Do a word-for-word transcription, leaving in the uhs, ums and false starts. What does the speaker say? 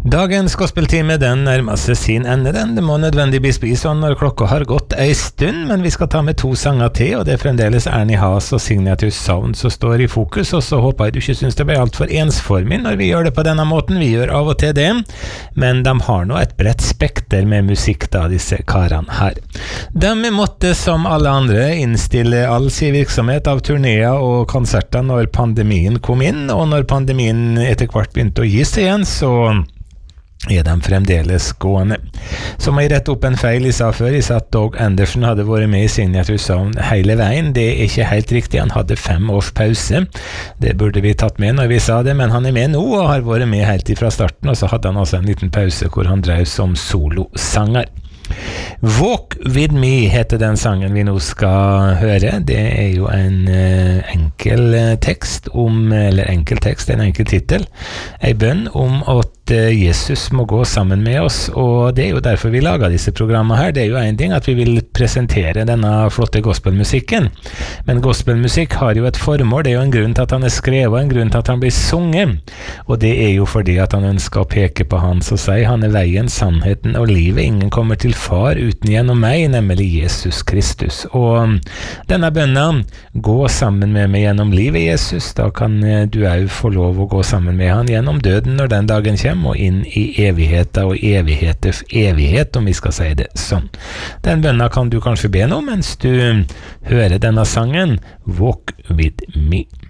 Dagens gospeltime den nærmer seg sin ende den. Det må nødvendigvis bli sånn når klokka har gått ei stund, men vi skal ta med to sanger til, og det er fremdeles Ernie Haas og Signatus Sound som står i fokus, og så håper jeg du ikke synes det blir alt for ensformig når vi gjør det på denne måten. Vi gjør av og til det, men de har nå et bredt spekter med musikk da, disse karene her. De måtte som alle andre innstille all sin virksomhet av turnéer og konserter når pandemien kom inn, og når pandemien etter hvert begynte å gi seg igjen, så er de fremdeles gående. Så må jeg rette opp en feil jeg sa før. Jeg sa at Doug Anderson hadde vært med i Signatus Sound hele veien. Det er ikke helt riktig. Han hadde fem års pause. Det burde vi tatt med når vi sa det, men han er med nå og har vært med helt fra starten, og så hadde han også en liten pause hvor han drev som solosanger. Walk With Me heter den sangen vi nå skal høre. Det er jo en uh, enkel uh, tekst om, eller enkel tekst, en enkel titel, en bønn om at uh, Jesus må gå sammen med oss, og det er jo derfor vi lager disse programmene her. Det er jo en ting at vi vil presentere denne flotte gospelmusikken, men gospelmusikk har jo et formål. Det er jo en grunn til at han er skrevet, en grunn til at han blir sunget, og det er jo fordi at han ønsker å peke på han som sier han er veien, sannheten og livet. Ingen kommer til far uten gjennom meg, nemlig Jesus Kristus. Og denne bønnen, gå sammen med meg gjennom livet, Jesus, da kan du også få lov å gå sammen med han gjennom døden når den dagen kommer, og inn i evigheter og evigheters evighet, om vi skal si det sånn. Den bønnen kan du kanskje be nå, mens du hører denne sangen, Walk With Me.